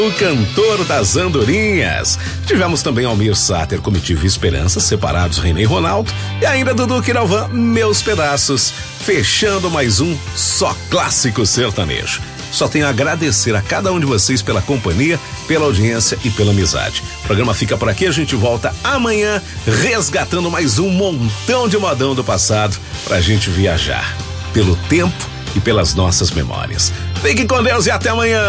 O cantor das andorinhas. Tivemos também Almir Sater, Comitiva e Esperança, separados René e Ronaldo, e ainda Dudu Quiralvan, Meus Pedaços, fechando mais um Só Clássico Sertanejo. Só tenho a agradecer a cada um de vocês pela companhia, pela audiência e pela amizade. O programa fica por aqui, a gente volta amanhã resgatando mais um montão de modão do passado pra gente viajar pelo tempo e pelas nossas memórias. Fique com Deus e até amanhã!